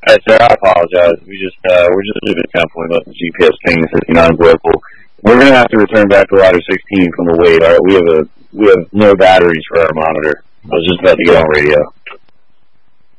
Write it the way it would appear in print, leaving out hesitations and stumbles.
All right, sir. I apologize. We're just a bit comfortable about the GPS ping system non-vertical. We're gonna have to return back to ladder 16 from the weight. All right, we have no batteries for our monitor. I was just about to get on radio.